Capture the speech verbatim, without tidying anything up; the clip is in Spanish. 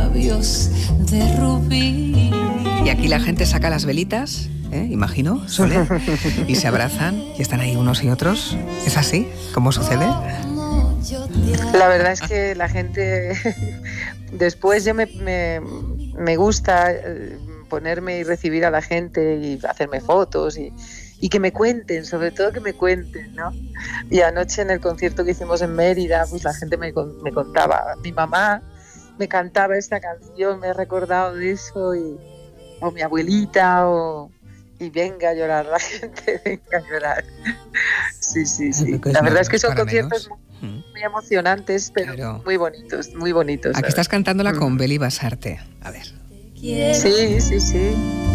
labios de rubí. Y aquí la gente saca las velitas, ¿eh? Imagino, Sole, y se abrazan y están ahí unos y otros. ¿Es así? ¿Cómo sucede? La verdad es que la gente después yo me, me, me gusta ponerme y recibir a la gente y hacerme fotos y, y que me cuenten, sobre todo que me cuenten, ¿no? Y anoche en el concierto que hicimos en Mérida, pues la gente me, me contaba, mi mamá me cantaba esta canción, me he recordado de eso, y, o mi abuelita, o... y venga a llorar la gente, venga a llorar. Sí, sí, sí. La verdad es que son conciertos muy, muy emocionantes, pero claro, muy bonitos, muy bonitos. Aquí estás cantándola mm. con Beli Basarte. A ver. Sí, sí, sí.